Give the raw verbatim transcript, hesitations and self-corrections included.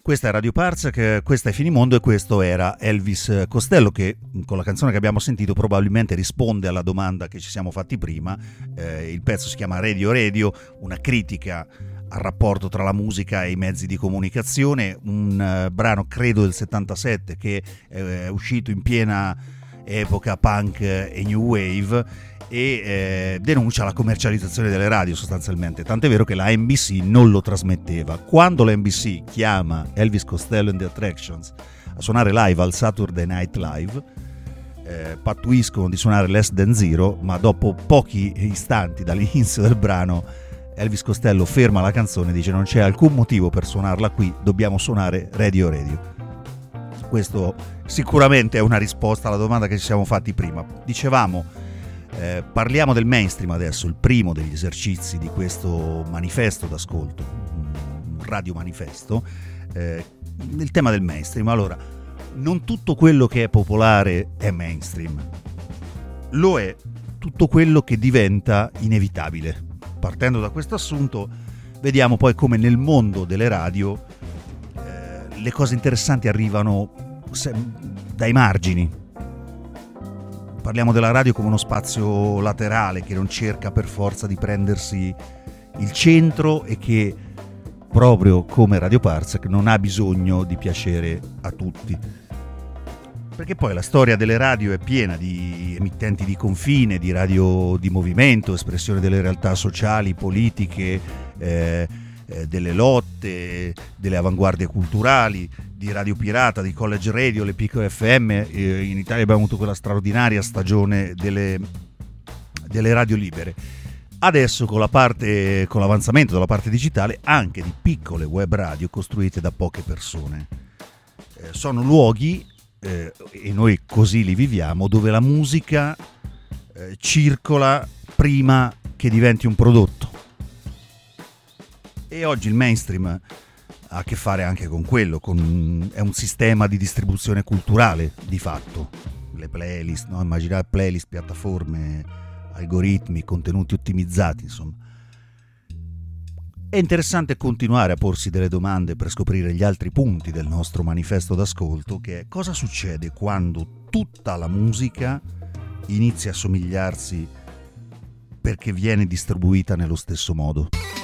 Questa è Radio Parsec, questa è Finimondo e questo era Elvis Costello, che con la canzone che abbiamo sentito probabilmente risponde alla domanda che ci siamo fatti prima. Eh, il pezzo si chiama Radio Radio, una critica al rapporto tra la musica e i mezzi di comunicazione, un uh, brano credo del settantasette che è uscito in piena epoca punk e new wave e eh, denuncia la commercializzazione delle radio sostanzialmente, tant'è vero che la N B C non lo trasmetteva. Quando la N B C chiama Elvis Costello and the Attractions a suonare live al Saturday Night Live, eh, pattuiscono di suonare Less Than Zero, ma dopo pochi istanti dall'inizio del brano Elvis Costello ferma la canzone e dice: non c'è alcun motivo per suonarla qui, dobbiamo suonare Radio Radio. Questo sicuramente è una risposta alla domanda che ci siamo fatti prima. Dicevamo, Eh, parliamo del mainstream adesso, il primo degli esercizi di questo manifesto d'ascolto, un radio manifesto, eh, il tema del mainstream. Allora, non tutto quello che è popolare è mainstream, lo è tutto quello che diventa inevitabile. Partendo da questo assunto, vediamo poi come nel mondo delle radio eh, le cose interessanti arrivano dai margini. Parliamo della radio come uno spazio laterale che non cerca per forza di prendersi il centro e che, proprio come Radio Parsec, non ha bisogno di piacere a tutti. Perché poi la storia delle radio è piena di emittenti di confine, di radio di movimento, espressione delle realtà sociali, politiche, eh, eh, delle lotte, delle avanguardie culturali, di radio pirata, di college radio, le piccole F M. Eh, in Italia abbiamo avuto quella straordinaria stagione delle, delle radio libere. Adesso con la parte, con l'avanzamento della parte digitale, anche di piccole web radio costruite da poche persone. Eh, sono luoghi, eh, e noi così li viviamo, dove la musica eh, circola prima che diventi un prodotto. E oggi il mainstream ha a che fare anche con quello, con, è un sistema di distribuzione culturale di fatto. Le playlist, no? Immaginare playlist, piattaforme, algoritmi, contenuti ottimizzati, insomma. È interessante continuare a porsi delle domande per scoprire gli altri punti del nostro manifesto d'ascolto, che è: cosa succede quando tutta la musica inizia a somigliarsi perché viene distribuita nello stesso modo?